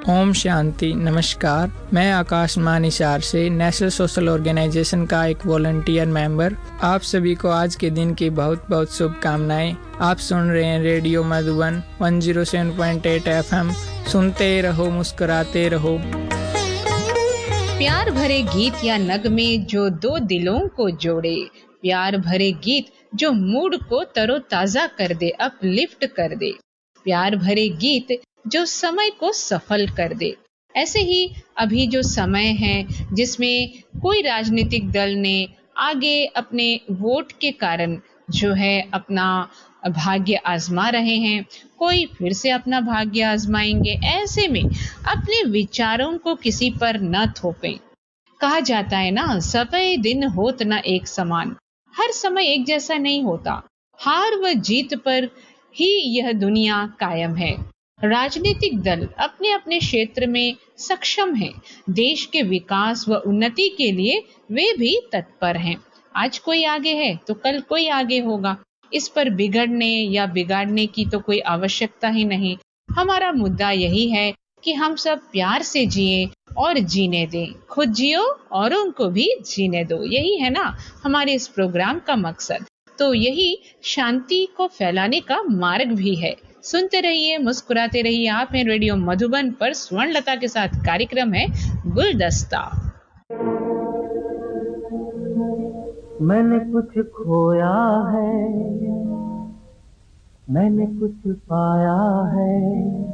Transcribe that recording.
ओम शांति। नमस्कार, मैं आकाश मानिसार से नेशनल सोशल ऑर्गेनाइजेशन का एक वॉलंटियर मेंबर। आप सभी को आज के दिन की बहुत बहुत शुभकामनाएं। आप सुन रहे हैं रेडियो मधुबन 107.8 FM। सुनते रहो, मुस्कुराते रहो। प्यार भरे गीत या नगमे जो दो दिलों को जोड़े, प्यार भरे गीत जो मूड को तरोताजा कर दे, अपलिफ्ट कर दे, प्यार भरे गीत जो समय को सफल कर दे। ऐसे ही अभी जो समय है जिसमें कोई राजनीतिक दल ने आगे अपने वोट के कारण जो है अपना भाग्य आजमा रहे हैं, कोई फिर से अपना भाग्य आजमाएंगे। ऐसे में अपने विचारों को किसी पर न थोपें। कहा जाता है ना, सभी दिन होत न एक समान। हर समय एक जैसा नहीं होता। हार व जीत पर ही यह दुनिया कायम है। राजनीतिक दल अपने अपने क्षेत्र में सक्षम हैं। देश के विकास व उन्नति के लिए वे भी तत्पर हैं। आज कोई आगे है तो कल कोई आगे होगा। इस पर बिगड़ने या बिगाड़ने की तो कोई आवश्यकता ही नहीं। हमारा मुद्दा यही है कि हम सब प्यार से जिए और जीने दें। खुद जियो और उनको भी जीने दो। यही है ना हमारे इस प्रोग्राम का मकसद। तो यही शांति को फैलाने का मार्ग भी है। सुनते रहिए, मुस्कुराते रहिए। आप हैं रेडियो मधुबन पर। स्वर्णलता के साथ कार्यक्रम है गुलदस्ता। मैंने कुछ खोया है, मैंने कुछ पाया है,